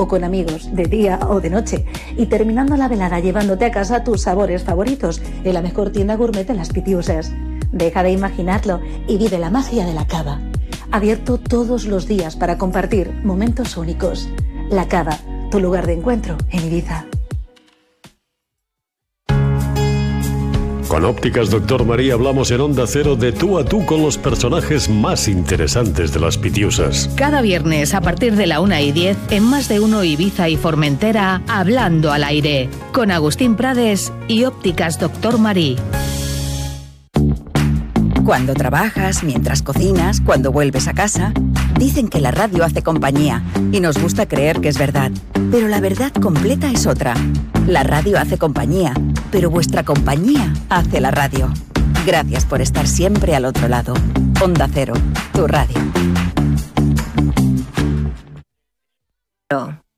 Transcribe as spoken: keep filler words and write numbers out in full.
o con amigos, de día o de noche, y terminando la velada llevándote a casa tus sabores favoritos en la mejor tienda gourmet de Las Pitiusas. Deja de imaginarlo y vive la magia de la cava. Abierto todos los días para compartir momentos únicos. La Cava, tu lugar de encuentro en Ibiza. Con Ópticas Doctor María hablamos en Onda Cero de tú a tú con los personajes más interesantes de Las Pitiusas. Cada viernes a partir de la una y diez en Más de Uno Ibiza y Formentera, Hablando al Aire, con Agustín Prades y Ópticas Doctor María. Cuando trabajas, mientras cocinas, cuando vuelves a casa, dicen que la radio hace compañía y nos gusta creer que es verdad. Pero la verdad completa es otra. La radio hace compañía, pero vuestra compañía hace la radio. Gracias por estar siempre al otro lado. Onda Cero, tu radio.